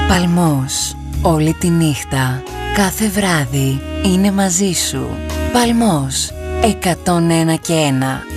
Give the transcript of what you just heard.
Παλμός. Όλη τη νύχτα, κάθε βράδυ είναι μαζί σου. Παλμός. 101 και 1.